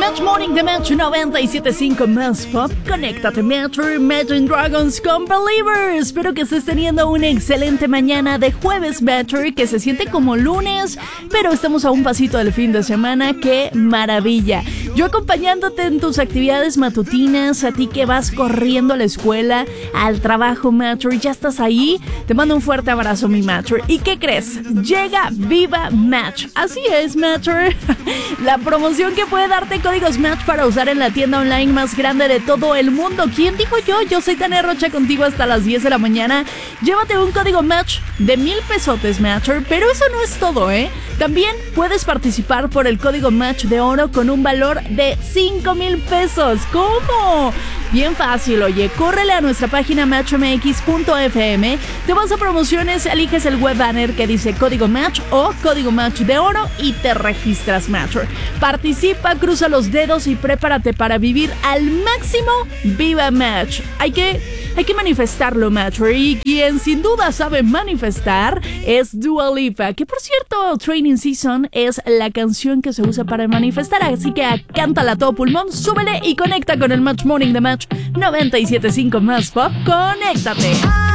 Match Morning de Match 97.5 Más Pop. Conéctate, Matcher, Imagine Dragons con Believers. Espero que estés teniendo una excelente mañana de jueves, Matcher, que se siente como lunes, pero estamos a un pasito del fin de semana. ¡Qué maravilla! Yo acompañándote en tus actividades matutinas, a ti que vas corriendo a la escuela, al trabajo, Matcher, ya estás ahí. Te mando un fuerte abrazo, mi Matcher. ¿Y qué crees? Llega Viva Match. Así es, Matcher. La promoción que puede darte códigos Match para usar en la tienda online más grande de todo el mundo. ¿Quién dijo yo? Yo soy Tania Rocha contigo hasta las 10 de la mañana. Llévate un código Match de 1,000 pesotes, Matcher. Pero eso no es todo, ¿eh? También puedes participar por el código Match de oro con un valor de 5,000 pesos. ¿Cómo? Bien fácil, oye, córrele a nuestra página matchmx.fm, te vas a promociones, eliges el web banner que dice código Match o código Match de oro y te registras, Matcher. Participa, cruza los dedos y prepárate para vivir al máximo Viva Match. Hay que manifestarlo, Matcher, y quien sin duda sabe manifestar es Dua Lipa, que por cierto, Training Season es la canción que se usa para manifestar, así que cántala a todo pulmón, súbele y conecta con el Match Morning de Match 97.5 Más Pop. ¡Conéctate!